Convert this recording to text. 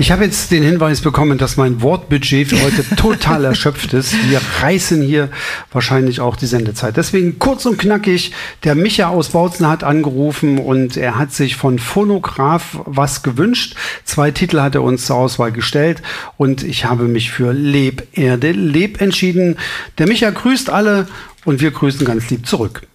Ich habe jetzt den Hinweis bekommen, dass mein Wortbudget für heute total erschöpft ist. Wir reißen hier wahrscheinlich auch die Sendezeit. Deswegen kurz und knackig, der Micha aus Bautzen hat angerufen und er hat sich von Phonograph was gewünscht. 2 Titel hat er uns zur Auswahl gestellt und ich habe mich für Leb, Erde, Leb entschieden. Der Micha grüßt alle und wir grüßen ganz lieb zurück.